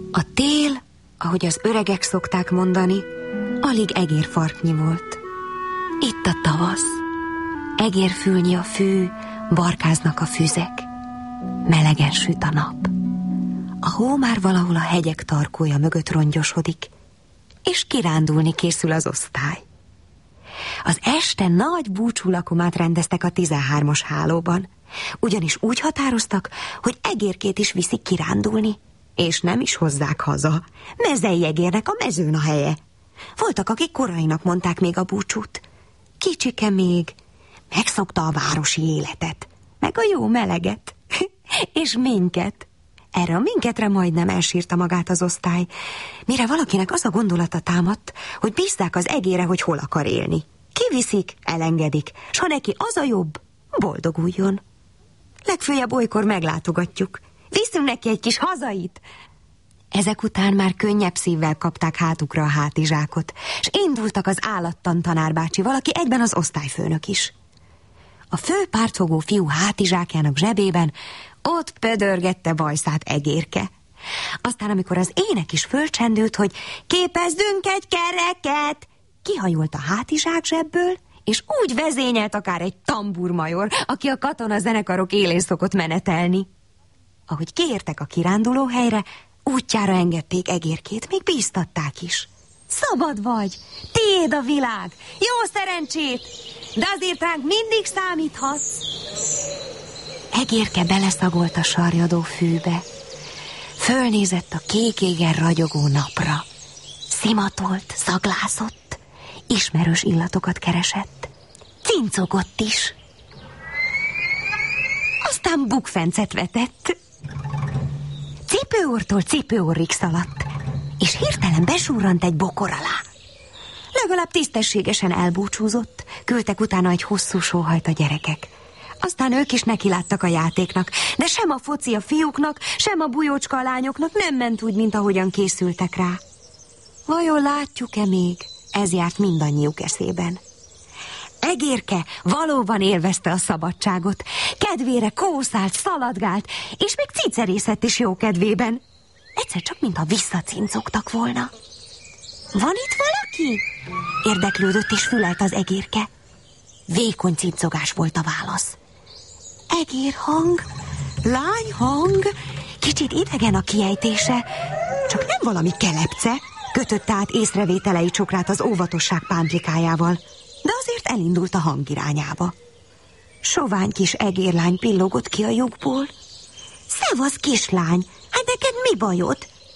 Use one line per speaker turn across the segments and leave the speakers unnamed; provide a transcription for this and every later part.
A tél, ahogy az öregek szokták mondani, alig egérfarknyi volt. Itt a tavasz. Egérfülnyi a fű, barkáznak a füzek. Melegen süt a nap. A hó már valahol a hegyek tarkója mögött rongyosodik, és kirándulni készül az osztály. Az este nagy búcsúlakomát rendeztek a 13-as hálóban, ugyanis úgy határoztak, hogy egérkét is viszik kirándulni, és nem is hozzák haza. Mezei egérnek a mezőn a helye. Voltak, akik korainak mondták még a búcsút. Kicsike még megszokta a városi életet, meg a jó meleget, és minket. Erre a minketre majdnem elsírta magát az osztály, mire valakinek az a gondolata támadt, hogy bízzák az egére, hogy hol akar élni. Kiviszik, elengedik, s ha neki az a jobb, boldoguljon. Legfőjebb olykor meglátogatjuk. Viszünk neki egy kis hazait. Ezek után már könnyebb szívvel kapták hátukra a hátizsákot, és indultak az állattan tanárbácsival, aki egyben az osztályfőnök is. A fő pártfogó fiú hátizsákjának zsebében ott pödörgette bajszát egérke. Aztán, amikor az ének is fölcsendült, hogy képezzünk egy kereket, kihajolt a hátizsák zsebből, és úgy vezényelt akár egy tamburmajor, aki a katona zenekarok élén szokott menetelni. Ahogy kiértek a kiránduló helyre, útjára engedték egérkét, még bíztatták is. Szabad vagy, tiéd a világ, jó szerencsét, de azért ránk mindig számíthatsz. Egérke beleszagolt a sarjadó fűbe. Fölnézett a kék égen ragyogó napra. Szimatolt, szaglászott, ismerős illatokat keresett. Cincogott is. Aztán bukfencet vetett. Cipőortól cipőorrig szaladt, és hirtelen besurrant egy bokor alá. Legalább tisztességesen elbúcsúzott, küldtek utána egy hosszú sóhajt a gyerekek. Aztán ők is nekiláttak a játéknak, de sem a foci a fiúknak, sem a bujócska a lányoknak nem ment úgy, mint ahogyan készültek rá. Vajon látjuk-e még? Ez járt mindannyiuk eszében. Egérke valóban élvezte a szabadságot. Kedvére kószált, szaladgált, és még cicerészett is jó kedvében. Egyszer csak, mintha visszacincogtak volna. Van itt valaki? Érdeklődött és fülelt az egérke. Vékony cincogás volt a válasz. Egérhang, lányhang, kicsit idegen a kiejtése, csak nem valami kelepce. Kötötte át észrevételei csokrát az óvatosság pántlikájával, de azért elindult a hang irányába. Sovány kis egérlány pillogott ki a lyukból. Szevasz, kislány, hát neked mi bajod?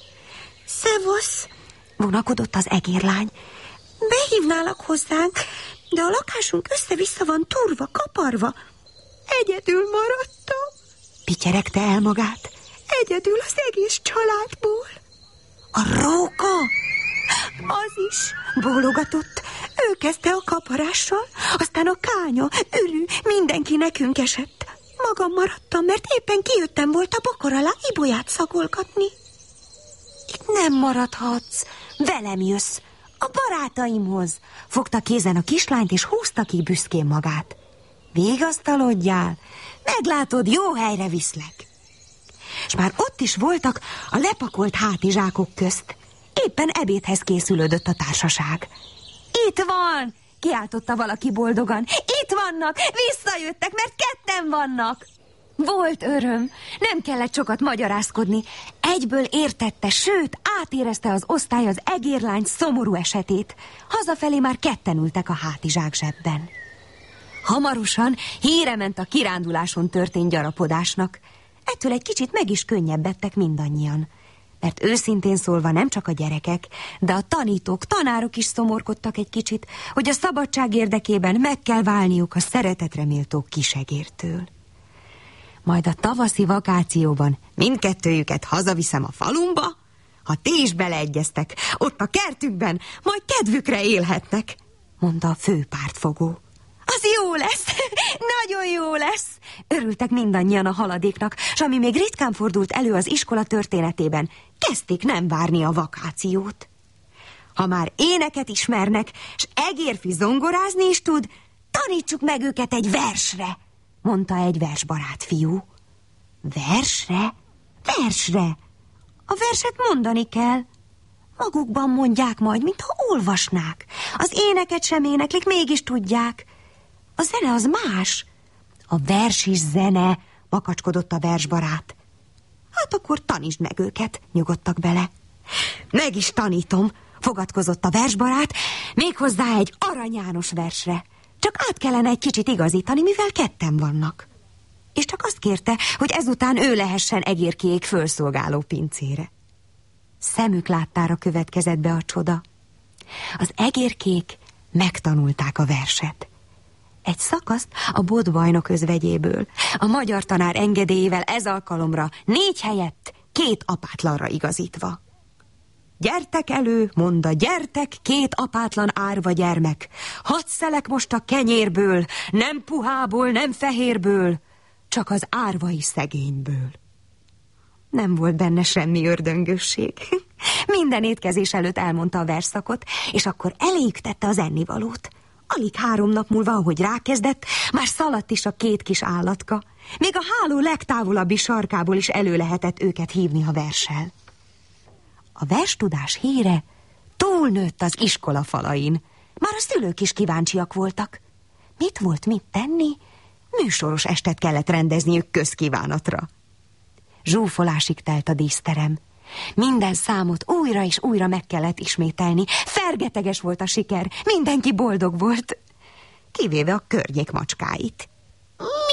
Szevasz, vonakodott az egérlány. Behívnálak hozzánk, de a lakásunk össze-vissza van turva, kaparva. Egyedül maradtam, pityeregte el magát. Egyedül az egész családból. A róka? Az is, bólogatott. Ő kezdte a kaparással, aztán a kánya, ürű, mindenki nekünk esett. Magam maradtam, mert éppen kijöttem volt a bokor alá ibolyát szagolgatni. Itt nem maradhatsz, velem jössz, a barátaimhoz. Fogta kézen a kislányt, és húzta ki büszkén magát. Vigasztalodjál, meglátod, jó helyre viszlek. És már ott is voltak a lepakolt hátizsákok közt. Éppen ebédhez készülődött a társaság. Itt van, kiáltotta valaki boldogan. Itt vannak, visszajöttek, mert ketten vannak. Volt öröm, nem kellett sokat magyarázkodni. Egyből értette, sőt, átérezte az osztály az egérlány szomorú esetét. Hazafelé már ketten ültek a hátizsák zsebben. Hamarosan híre ment a kiránduláson történt gyarapodásnak. Ettől egy kicsit meg is könnyebbedtek mindannyian. Mert őszintén szólva nem csak a gyerekek, de a tanítók, tanárok is szomorkodtak egy kicsit, hogy a szabadság érdekében meg kell válniuk a szeretetre méltó kisegértől. Majd a tavaszi vakációban mindkettőjüket hazaviszem a falumba, ha ti is beleegyeztek, ott a kertükben, majd kedvükre élhetnek, mondta a főpártfogó. Az jó lesz, nagyon jó lesz, örültek mindannyian a haladéknak, s ami még ritkán fordult elő az iskola történetében, kezdték nem várni a vakációt. Ha már éneket ismernek, s egérfi zongorázni is tud, tanítsuk meg őket egy versre, mondta egy versbarát fiú. Versre? Versre! A verset mondani kell. Magukban mondják majd, mintha olvasnák. Az éneket sem éneklik, mégis tudják. A zene az más. A vers is zene, makacskodott a versbarát. Hát akkor tanítsd meg őket, nyugodtak bele. Meg is tanítom, fogadkozott a versbarát, méghozzá egy Arany János versre. Csak át kellene egy kicsit igazítani, mivel ketten vannak. És csak azt kérte, hogy ezután ő lehessen Egérkék fölszolgáló pincére. Szemük láttára következett be a csoda. Az Egérkék megtanulták a verset. Egy szakaszt a Botbajnok özvegyéből, a magyar tanár engedélyével ez alkalomra 4 helyett 2 apátlanra igazítva. Gyertek elő, monda, gyertek, 2 apátlan árva gyermek. 6 szelek most a kenyérből, nem puhából, nem fehérből, csak az árvai szegényből. Nem volt benne semmi ördöngösség. Minden étkezés előtt elmondta a versszakot, és akkor eléjük tette az ennivalót. Alig 3 nap múlva, ahogy rákezdett, már szaladt is a 2 kis állatka. Még a háló legtávolabbi sarkából is elő lehetett őket hívni a verssel. A verstudás híre túlnőtt az iskola falain. Már a szülők is kíváncsiak voltak. Mit volt mit tenni? Műsoros estet kellett rendezniük közkívánatra. Zsúfolásig telt a díszterem. Minden számot újra és újra meg kellett ismételni. Fergeteges volt a siker, mindenki boldog volt. Kivéve a környék macskáit.